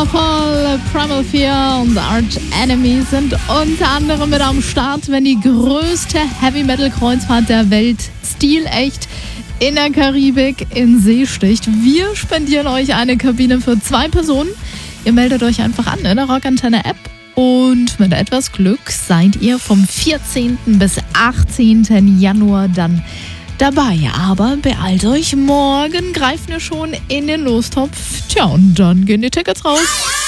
Powerful, Primal Fear und Arch Enemy sind unter anderem mit am Start, wenn die größte Heavy-Metal-Kreuzfahrt der Welt stilecht in der Karibik in See sticht. Wir spendieren euch eine Kabine für 2 Personen. Ihr meldet euch einfach an in der Rockantenne-App und mit etwas Glück seid ihr vom 14. bis 18. Januar dann dabei. Aber beeilt euch, morgen greifen wir schon in den Lostopf. Tja, und dann gehen die Tickets raus.